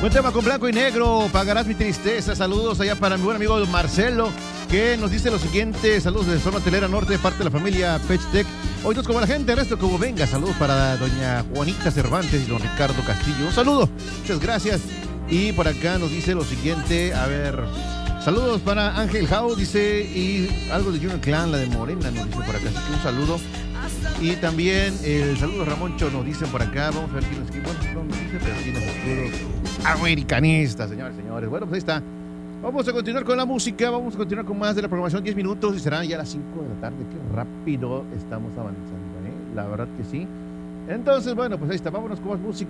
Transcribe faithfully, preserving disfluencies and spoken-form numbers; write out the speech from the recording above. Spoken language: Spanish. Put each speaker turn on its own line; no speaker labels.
Buen tema con blanco y negro, pagarás mi tristeza. Saludos allá para mi buen amigo Marcelo, que nos dice lo siguiente. Saludos de zona hotelera norte, parte de la familia Pechtec. Hoy nos como la gente, el resto como venga. Saludos para doña Juanita Cervantes y don Ricardo Castillo. Un saludo, muchas gracias. Y por acá nos dice lo siguiente, a ver, saludos para Ángel Jau, dice, y algo de Junior Clan, la de Morena, nos dice por acá, así que un saludo. Y también el saludo Ramoncho nos dicen por acá, vamos a ver quién nos escribe, bueno, no nos dice, pero tiene saludos americanistas, señores, señores. Bueno, pues ahí está. Vamos a continuar con la música, vamos a continuar con más de la programación, diez minutos y serán ya las cinco de la tarde. Qué rápido estamos avanzando, ¿eh? La verdad que sí. Entonces, bueno, pues ahí está, vámonos con más música.